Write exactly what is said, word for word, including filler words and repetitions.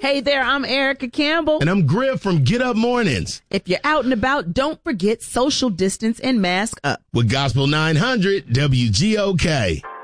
Hey there, I'm Erica Campbell. And I'm Griff from Get Up Mornings. If you're out and about, don't forget social distance and mask up. With Gospel nine hundred W G O K.